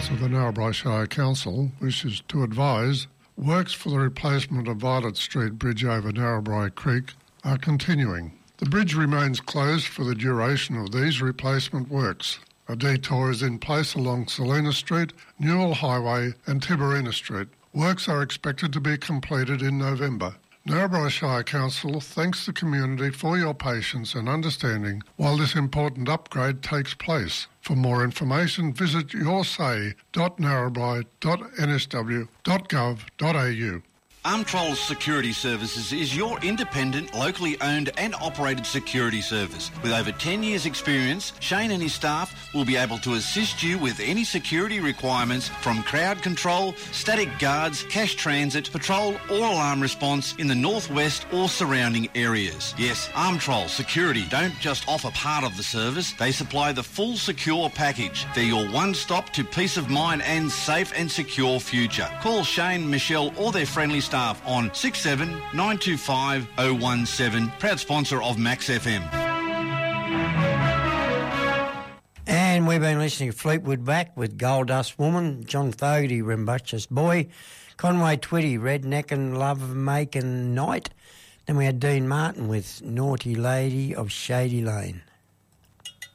office of the Narrabri Shire Council wishes to advise works for the replacement of Violet Street Bridge over Narrabri Creek are continuing. The bridge remains closed for the duration of these replacement works. A detour is in place along Selina Street, Newell Highway and Tiberina Street. Works are expected to be completed in November. Narrabri Shire Council thanks the community for your patience and understanding while this important upgrade takes place. For more information, visit yoursay.narrabri.nsw.gov.au. Armtrol Security Services is your independent, locally owned and operated security service. With over 10 years' experience, Shane and his staff will be able to assist you with any security requirements from crowd control, static guards, cash transit, patrol or alarm response in the northwest or surrounding areas. Yes, Armtrol Security don't just offer part of the service, they supply the full secure package. They're your one-stop to peace of mind and safe and secure future. Call Shane, Michelle or their friendly staff on 67 925 017, proud sponsor of Max FM. And we've been listening to Fleetwood Mac with Gold Dust Woman, John Fogarty, Rambunctious Boy, Conway Twitty, Redneck and Love Making Night. Then we had Dean Martin with Naughty Lady of Shady Lane.